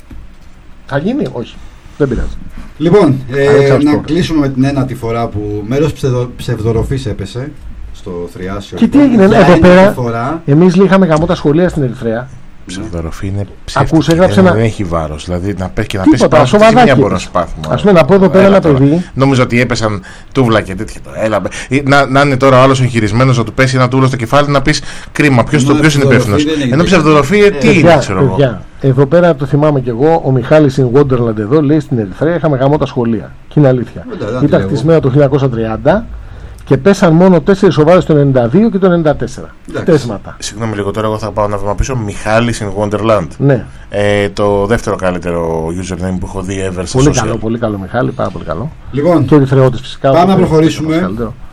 Θα γίνει, όχι. Δεν πειράζει. Λοιπόν, ε, Αλέξανδρος να Πόρος. κλείσουμε με την ένατη φορά που μέρος ψευδο, ψευδοροφής έπεσε στο Θριάσιο. Και τι έγινε Για εδώ ένατη πέρα. φορά. Εμείς είχαμε γαμώ τα σχολεία στην Ερυθρέα. Ψευδοροφή είναι ψεύτικη. Ακούς, έγραψε δεν, ένα- δεν έχει βάρος. Δηλαδή να πέσει και να Τίποτα, πέσει πάνω στη σοβαράκι. ζημιά μπορεί να σου πάθει. Ας πούμε, να πω εδώ πέρα Έλα ένα τώρα. παιδί. Νόμιζα ότι έπεσαν τούβλα και τέτοια. Έλα, μπε. να, να είναι τώρα ο άλλος εγχειρισμένος να του πέσει ένα τούβλο στο κεφάλι να πεις κρίμα. Ποιος Ενώ το ποιος είναι ψευδοροφή υπεύθυνος. δεν είναι Ενώ ψευδοροφή ε, τι είναι, Παιδιά, ξέρω εγώ. παιδιά, εδώ πέρα το θυμάμαι κι εγώ, ο Μιχάλης in Wonderland εδώ λέει στην Ερυθρέα είχαμε γαμώ τα σχολεία. Και είναι αλήθεια. Μετά, δεν Ήταν λέω. χτισμένα το χίλια εννιακόσια τριάντα και πέσαν μόνο τέσσερις σοβάρες το ενενήντα δύο και το ενενήντα τέσσερα. Τέσματα. Συγγνώμη λίγο, τώρα εγώ θα πάω να βήμα πίσω. Μιχάλης in Wonderland. Ναι. Ε, το δεύτερο καλύτερο username που έχω δει ever. Πολύ καλό, πολύ καλό Μιχάλη, πάρα πολύ καλό. Λοιπόν, και ο Ερυθρεώτης φυσικά. Πάμε να προχωρήσουμε.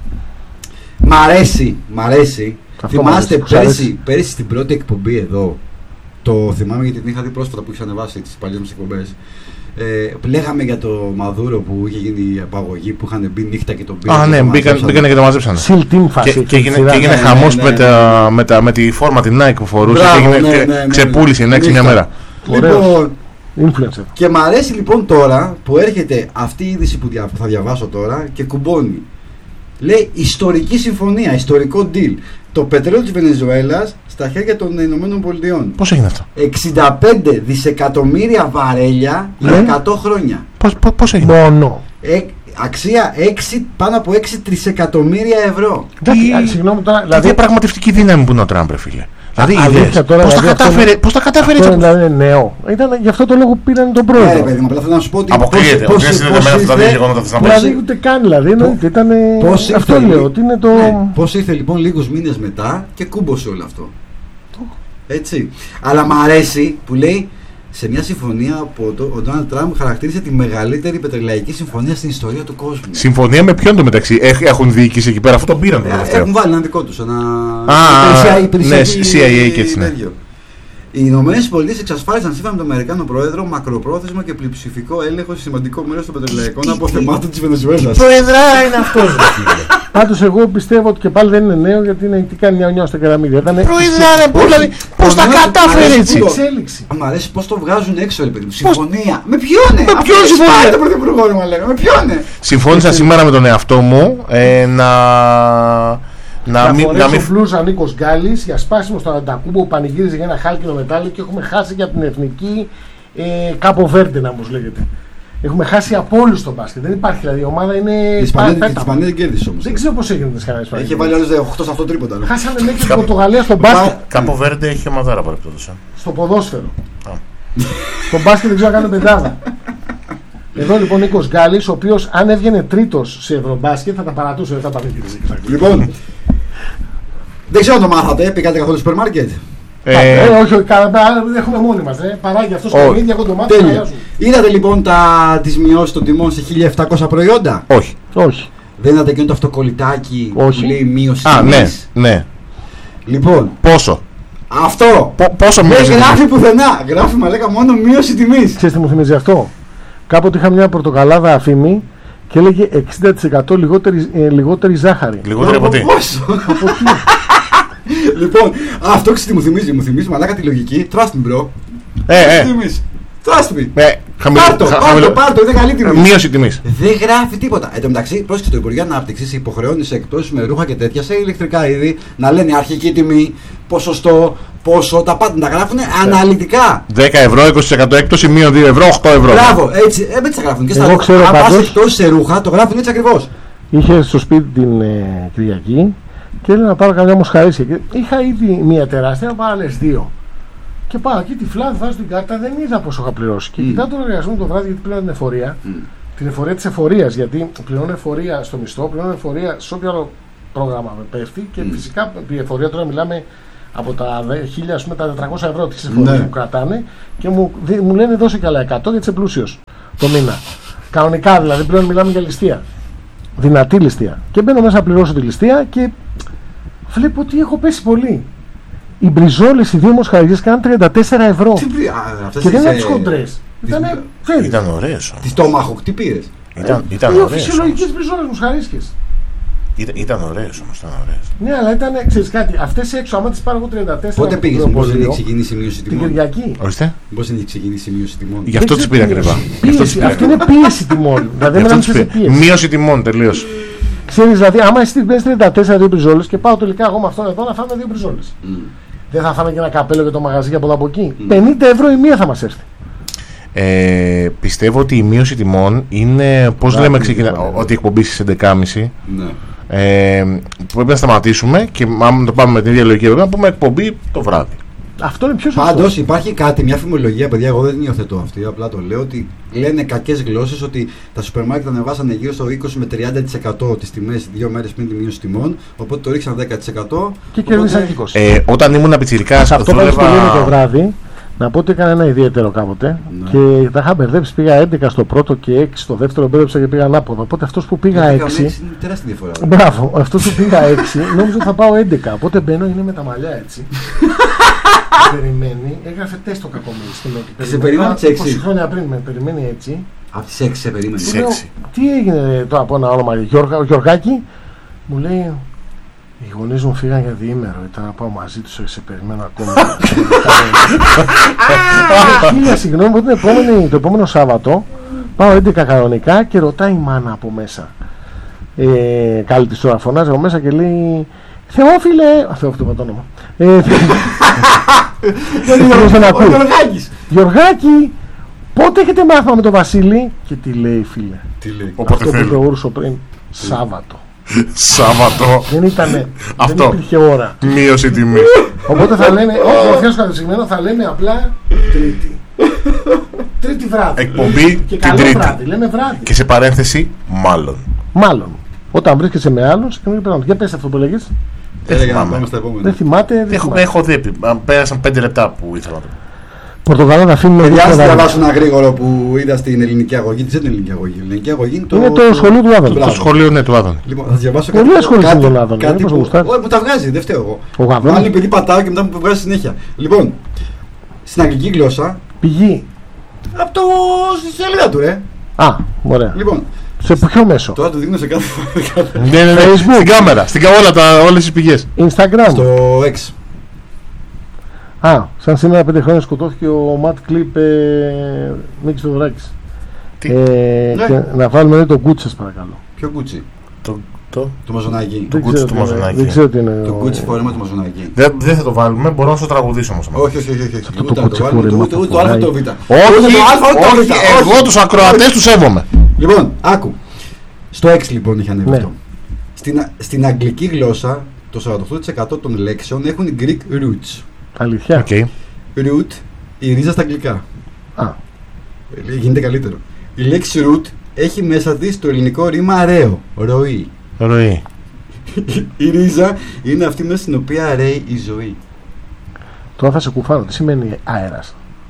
Μ' αρέσει, μ' αρέσει. Θυμάστε πέρσι, πέρσι στην πρώτη εκπομπή εδώ. Το θυμάμαι γιατί την είχα δει πρόσφατα που είχε ανεβάσει τις παλιές μας εκπομπές. Ε, λέγαμε για το Μαδούρο που είχε γίνει η απαγωγή, που είχαν μπει νύχτα και τον πήραν. Α, ναι, μπήκανε και το μαζέψανε. Σιλτίν φάση. Και, και έγινε, και έγινε ναι, χαμός ναι, ναι, ναι, ναι. με, με, με τη φόρμα την Nike που φορούσε. Μπράβο, και έγινε, ναι, ναι, ναι, ξεπούλησε η Nike μια μέρα. Λοιπόν, influencer. Και μ' αρέσει λοιπόν τώρα που έρχεται αυτή η είδηση που, δια, που θα διαβάσω τώρα και κουμπώνει. Λέει ιστορική συμφωνία, ιστορικό deal. Το πετρέλαιο της Βενεζουέλας στα χέρια των Ηνωμένων Πολιτειών. Πώς έγινε αυτό? εξήντα πέντε δισεκατομμύρια βαρέλια για εκατό χρόνια. Πώς, πώς, πώς έγινε? Μόνο. Ε, αξία έξι, πάνω από έξι τρισεκατομμύρια ευρώ. Τι, συγγνώμη τώρα. Δηλαδή, τι διαπραγματευτική δύναμη που είναι ο Τραμπ, ρε φίλε. Δηλαδή, ιδέες. Τώρα, πώς, δηλαδή, τα κατάφερε, πώς τα κατάφερε έτσι. Αυτό είναι νέο. Ήταν, γι' αυτό το λόγο πήραν τον πρόεδρο. Ναι, παιδί μου, απλά θέλω να σου πω ότι. Αποκλείεται. Πώς είναι συνδεδεμένα αυτά τα δύο γεγονότα της να πω. Δηλαδή, ούτε καν δηλαδή. Ήταν. Αυτό λέω. Ότι είναι το. Πώς ήρθε λοιπόν λίγους μήνες μετά και κούμπωσε όλο αυτό. Έτσι. Αλλά μ' αρέσει που λέει σε μια συμφωνία που ο Ντόναλντ Τραμπ χαρακτήρισε τη μεγαλύτερη πετρελαϊκή συμφωνία στην ιστορία του κόσμου. Συμφωνία με ποιον το μεταξύ? Έχουν διοικήσει εκεί πέρα, αυτό το πήραν το τελευταίο. Έχουν βάλει ένα δικό του. Ένα. Ναι, σι άι έι και έτσι. Ναι. Οι Ηνωμένες Πολιτείες εξασφάλισαν σύμφωνα με τον Αμερικάνο Πρόεδρο μακροπρόθεσμο και πλειοψηφικό έλεγχο σε σημαντικό μέρος των πετρελαϊκών αποθεμάτων της Βενεζουέλας. Προεδρά είναι αυτό. Πάντως εγώ πιστεύω ότι και πάλι δεν είναι νέο γιατί είναι, τι κάνει μια ονιά στα κεραμίδια. Προεδρά είναι πώς τα κατάφερε έτσι. Μ' αρέσει πώς το βγάζουν έξω, ρε παιδί μου. Συμφωνία. Με ποιον είναι? Με ποιον συμφωνία? Το πρωθυπουργό μου λέγαμε. Με ποιον είναι? Συμφώνησα σήμερα με τον εαυτό μου να. Να μην φορέσει ο Φλούζα Νίκος Γκάλης για σπάσιμο στον Αντακούμπο που πανηγύριζε για ένα χάλκινο μετάλλιο και έχουμε χάσει για την εθνική ε, Κάπο Βέρντε, να όμως λέγεται. Έχουμε χάσει από όλους στον μπάσκετ. Δεν υπάρχει δηλαδή. Η ομάδα είναι. Η Ισπανία δεν κέρδισε όμως. Δεν ξέρω πώς έγινε την Ισπανία. Είχε βάλει άλλους οκτώ σε αυτό τρίποτα. Χάσανε μέχρι την Πορτογαλία στον μπάσκετ. Κάπο Βέρντε έχει ομαδάρα παρεπτόντως. Στο ποδόσφαιρο. Στον μπάσκετ δεν ξέρω να κάνει πεντάδα. Εδώ λοιπόν ο Νίκος Γκάλης, ο οποίος αν έβγαινε τρίτος σε ευρωμπάσκετ θα τα παρατούσε, δεν θα πανηγύριζε. Λοιπόν. Δεν ξέρω αν το μάθατε, πήγατε καθόλου στο σούπερ μάρκετ. Ε, ε, όχι, όχι, έχουμε μόνοι μας. Ε. Παράγει αυτό στο ίδιο εγώ το μάθημα. Είδατε λοιπόν τις μειώσεις των τιμών σε χίλια επτακόσια προϊόντα? Όχι. όχι. Δεν είδατε εκείνο το αυτοκολλητάκι που λέει μείωση Α, τιμής? Ναι, ναι. Λοιπόν. Πόσο? Αυτό. Π- πόσο μείωση? Δεν γράφει πουθενά. Γράφει μα λέγα μόνο μείωση τιμής. Ξέρεις τι μου θυμίζει αυτό? Κάποτε είχα μια πορτοκαλάδα αφήμη και έλεγε εξήντα τοις εκατό λιγότερη, ε, λιγότερη ζάχαρη. Λιγότερη από τι? Από τι? Λοιπόν, αυτό ξέρεις τι μου θυμίζει? Μου θυμίζει μαλάκα τη λογική. Trust me, bro. Ε, ε. Trust me. Ε, χαμηλό, πάρτο, χα, πάρτο, χαμηλό. πάρτο, είναι καλή τιμή. Μείωση τιμής. Δεν γράφει τίποτα. Εν τω μεταξύ, πρόσεξε, το Υπουργείο Ανάπτυξης υποχρεώνει σε εκπτώσεις με ρούχα και τέτοια σε ηλεκτρικά είδη να λένε αρχική τιμή, ποσοστό, πόσο, τα πάντα τα γράφουν αναλυτικά. δέκα ευρώ, είκοσι τοις εκατό έκπτωση, μείον δύο ευρώ, οκτώ ευρώ. Μπράβο, έτσι, ε, έτσι τα γράφουν. Και στα Εγώ ξέρω αν πας πάντως- εκτός σε ρούχα, το γράφουν έτσι ακριβώς. Είχε στο σπίτι την ε, Κυριακή και έλεγα να πάρω καμιά μοσχαρίσια. Και είχα ήδη μία τεράστια, να πάρω άλλες δύο. Και πάω εκεί τυφλά, βάζω την κάρτα, δεν είδα πόσο είχα πληρώσει. Και Mm. κοιτάω τον λογαριασμό το βράδυ γιατί πλέον την εφορία. Mm. Την εφορία της εφορίας. Γιατί πληρώνω εφορία στο μισθό, πληρώνω εφορία σε όποιο άλλο πρόγραμμα με πέφτει. Και Mm. φυσικά η εφορία τώρα μιλάμε από τα χίλια ας πούμε, τα τετρακόσια ευρώ της εφορίας Ναι. που κρατάνε και μου, δι, μου λένε δώσε καλά εκατό γιατί είσαι πλούσιος το μήνα. Κανονικά δηλαδή πλέον μιλάμε για ληστεία. Δυνατή ληστεία. Και μπαίνω μέσα να πληρώσω τη ληστεία και βλέπω ότι έχω πέσει πολύ. Οι μπριζόλες, οι δύο μοσχαρίες κάναν τριάντα τέσσερα ευρώ. Τι πει- α, αυτές Και δεν τις, είναι ε, τις χοντρές. Ήτανε, ξέρεις, Ήταν ωραίες όμως. Τις Tomahawk, τι πήρες? Ήταν, ήταν δύο ωραίες φυσιολογικές όμως. μπριζόλες μοσχαρίσκες. Ήταν, ήταν ωραίες όμως, ήταν ωραίες. Ναι, αλλά ήταν, ξέρεις κάτι, αυτές έξω, άμα τις πάρω εγώ τριάντα τέσσερα Πότε με το πήγες, πώς δεν προπολείο, έχει ξεκινήσει η μείωση την τιμών? Κυριακή. Ορίστε. Πώς δεν έχει ξεκινήσει η μείωση τιμών? Γι' αυτό Δεν τις πήρα ξέρω, ακριβά. πίεση. Γι' αυτό τις πήρα Αυτό ακριβά. είναι πίεση τιμών. Δηλαδή, Γι' εμένα αυτό μου τις σε πήρα. πίεση. Μείωση τιμών, τελείως. Ξέρεις, δηλαδή, άμα εσύ παίρνεις τριάντα τέσσερα δύο μπριζόλες και πάω τελικά εγώ με αυτόν εδώ να φάμε δύο μπριζόλες. Mm. Δεν θα φάμε και ένα καπέλο για το μαγαζί από εδώ από εκεί. πενήντα ευρώ η μία θα μας έρθει. Ε, πιστεύω ότι η μείωση τιμών είναι, πώς Μπράβο, λέμε, ξεκινά, μπράβο. ότι η εκπομπή στις έντεκα και μισή. Ναι. Ε, πρέπει να σταματήσουμε και άμα το πάμε με την ίδια λογική πρέπει να πούμε εκπομπή το βράδυ. Αυτό είναι πιο σωστό. Πάντως υπάρχει κάτι, μια φημολογία, παιδιά, εγώ δεν υιοθετώ αυτή, απλά το λέω ότι λένε κακές γλώσσες ότι τα σούπερ μάρκετ ανεβάσανε γύρω στο είκοσι με τριάντα τοις εκατό τις τιμές δύο μέρες πριν τη μείωση τιμών, οπότε το ρίξαν δέκα τοις εκατό και κερδίσαν είκοσι. Ε, όταν ήμουν πιτσιρικάς, αυτό που στο λίγο το βράδυ, να πω ότι έκανα ένα ιδιαίτερο κάποτε, ναι. Και τα είχα μπερδέψει, πήγα έντεκα στο πρώτο και έξι στο δεύτερο, μπέρδεψα και πήγα ανάποδα. Οπότε αυτός που πήγα έξι. Είναι τεράστια διαφορά. Μπράβο, αυτός που πήγα έξι νόμιζα ότι θα πάω έντεκα. Οπότε μπαίνω, είναι με τα μαλλιά έτσι. Περιμένει, έγραφε τεστ το κακομοίρη στην Νόκη. Σε περίμενε τις έξι. είκοσι χρόνια πριν με περιμένει έτσι. Από τις έξι σε περίμενε. Τις έξι. Τι έγινε τώρα από ένα όνομα, Γιώργα, ο Γιωργάκη, μου λέει. Οι γονείς μου φύγαν για διήμερο, ήταν να πάω μαζί τους, σε περιμένω ακόμα. Χίλια συγγνώμη, το επόμενο, το επόμενο Σάββατο πάω έντεκα κανονικά και ρωτάει η μάνα από μέσα. Ε, καλή της ώρα φωνάζει από μέσα και λέει Θεόφιλε. Α, Θεόφιλε το όνομα. Γιωργάκης. Γιωργάκη, πότε έχετε μάθημα με τον Βασίλη? Και τι λέει, φίλε? Τι λέει? Αυτό που είπε ο Ούρσο πριν, Σάββατο. Σάββατο. Δεν ήτανε, αυτό. Δεν υπήρχε ώρα. Μείωση τιμή. Οπότε θα λέμε, όχι ορθέως κατευσυγμένο, θα λέμε απλά Τρίτη. Τρίτη βράδυ. Εκπομπή και την καλό Τρίτη. Βράδυ, λέμε βράδυ. Και σε παρένθεση, μάλλον. Μάλλον. Όταν βρίσκεσαι με άλλον, σε καινούργιο πράγμα. Για πες αυτό που λέγες. Δεν θυμάμαι. Δεν θυμάται. Δεν έχω, θυμάται. έχω δει. Πέρασαν πέντε λεπτά που ήθελα να το πω. Πορτογάλα να αφήνουμε. Παιδιά, θα διαβάσω ένα γρήγορο που είδα στην ελληνική αγωγή. Τι είναι ελληνική αγωγή? Η ελληνική αγωγή είναι το, είναι το, το σχολείο του Άδωνη. Το σχολείο, ναι, του Άδωνη. Λοιπόν, θα διαβάσω πολύ κάτι. ασχολείται με τον Άδωνη. Κάτι που, που, που τα βγάζει, δεν φταίω εγώ. Ο Άδωνη. Άλλη παιδί πατάω και μετά μου βγάζει συνέχεια. Λοιπόν, στην αγγλική γλώσσα. Πηγή. Από το στη σελίδα του, ρε. Α, ωραία. Λοιπόν, σε ποιο μέσο? Τώρα το δείχνω σε κάθε. Ναι, ναι, ναι. Facebook. Στην κάμερα. Στην κάμερα, όλες τις πηγές. Instagram. Στο X. Α, σαν σήμερα πέντε χρόνια σκοτώθηκε ο Ματ Κλιπ ε, Μίκης Θεοδωράκης. Τι? Ε, Ναι. και να βάλουμε το Γκούτσι σας παρακαλώ. Ποιο κούτσι? Το, το, Το μαζονάκι. Το Γκούτσι του Μαζονάκη. Δεν ξέρω τι είναι. Το ο- κούτσι φορέμα του μαζονάκι. Δεν, δεν θα το βάλουμε, μπορώ να σου το τραγουδήσω όμως. Όχι, όχι, όχι. όχι. Αυτό Ούτε το να κούτσι βάλουμε, φορέμα ούτε- που ούτε το α, ούτε το β. φοράει. Όχι, Ούτε το α, ούτε το όχι, β. εγώ τους ακροατές τους σέβομαι. Λοιπόν, άκου. Στο X λοιπόν είχε ανέβει Ναι. αυτό. Στην, στην αγγλική γλώσσα το σαράντα οκτώ τοις εκατό των λέξεων έχουν Greek roots. Αλήθεια. Okay. Root, η ρίζα στα αγγλικά. Α, Ε, Γίνεται καλύτερο. Η λέξη root έχει μέσα της το ελληνικό ρήμα ρέο, ροή. Ροή. Η ρίζα είναι αυτή μέσα στην οποία ρέει η ζωή. τώρα θα σε κουφάρω. Τι σημαίνει αέρας?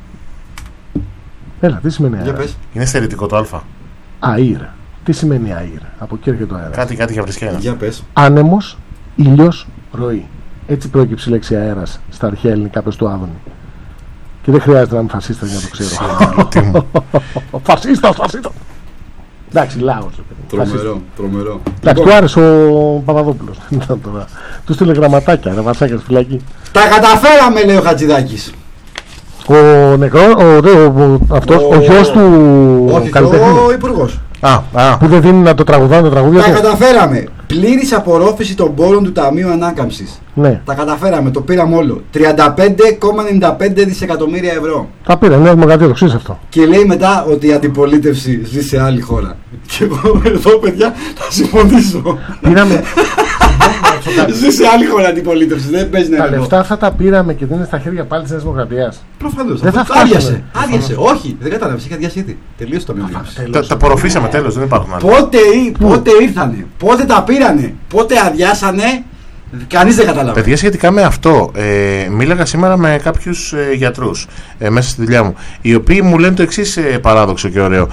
Έλα, τι σημαίνει Για αέρας? πες. Είναι στερετικό το α. Αήρ. Τι σημαίνει αήρ? Από εκεί έρχεται το αέρας. Κάτι, κάτι για βρισκένα. Για πες. Άνεμος, ήλιος, ροή. Έτσι προέκυψε η λέξη αέρας στα αρχαία ελληνικά, πες του Άδωνη. Και δεν χρειάζεται να είμαι φασίστας για να το ξέρω. Τι μου. Φασίστας, φασίστας. Εντάξει, λάγος. Τρομερό, τρομερό. Εντάξει, Λοιπόν, του άρεσε ο Παπαδόπουλος. Του στείλε γραμματάκια, ρε βασάκια στη φυλακή. τα καταφέραμε, λέει ο Χατζηδάκης. Ο νεκρό, ο, ο, ο, αυτός, ο, Ο- γιος του Όχι, καλλιτέχνη. ο υπουργός. Α, α. Που δεν δίνει να το τραγουδάνε τα τραγούδια Τα του. καταφέραμε. Πλήρης απορρόφηση των πόρων του Ταμείου Ανάκαμψης. Ναι, Τα καταφέραμε, το πήραμε όλο. τριάντα πέντε κόμμα ενενήντα πέντε δισεκατομμύρια ευρώ. τα πήρε, ναι, Δημοκρατία, το ξέρεις αυτό. Και λέει μετά ότι η αντιπολίτευση ζει σε άλλη χώρα. Και εγώ εδώ, παιδιά, θα συμφωνήσω. Πήραμε. Ζει σε άλλη χώρα αντιπολίτευση. Δεν παίζει να Τα είναι εδώ. λεφτά αυτά τα πήραμε και δεν είναι στα χέρια πάλι της Νέας Δημοκρατίας. Προφανώς. Δεν θα Αυτό φτάσουμε. άδειασε. Άδειασε. Όχι, δεν κατάλαβε. Είχε αδειάσει ήδη. Τελείωσε το μήνυμα. Τα, τα απορροφήσαμε τέλος, δεν υπάρχουν άλλα. Πότε, ή- πότε ήρθανε, πότε τα πήρανε, πότε αδειάσανε, κανείς δεν κατάλαβε. Παιδιά, σχετικά με αυτό, ε, μίλαγα σήμερα με κάποιους ε, γιατρούς ε, μέσα στη δουλειά μου, οι οποίοι μου λένε το εξής ε, παράδοξο και ωραίο.